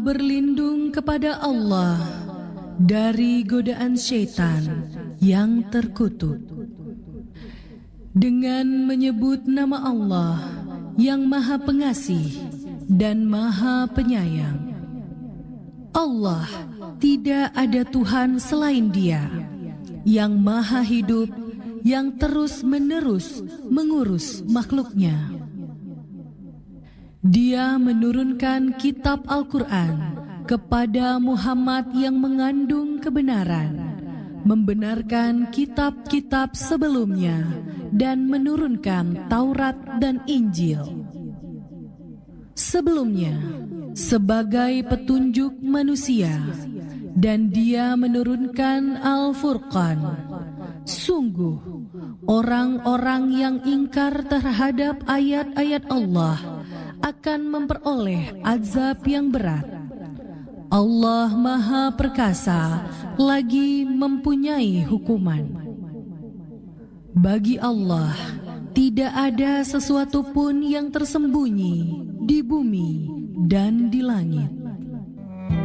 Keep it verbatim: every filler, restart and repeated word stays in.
Aku berlindung kepada Allah dari godaan syaitan yang terkutuk. Dengan menyebut nama Allah yang Maha Pengasih dan Maha Penyayang. Allah, tidak ada Tuhan selain Dia, yang Maha Hidup, yang terus-menerus mengurus makhluknya. Dia menurunkan kitab Al-Quran kepada Muhammad yang mengandung kebenaran, membenarkan kitab-kitab sebelumnya, dan menurunkan Taurat dan Injil sebelumnya sebagai petunjuk manusia, dan Dia menurunkan Al-Furqan. Sungguh, orang-orang yang ingkar terhadap ayat-ayat Allah akan memperoleh azab yang berat. Allah Maha Perkasa lagi mempunyai hukuman. Bagi Allah tidak ada sesuatu pun yang tersembunyi di bumi dan di langit.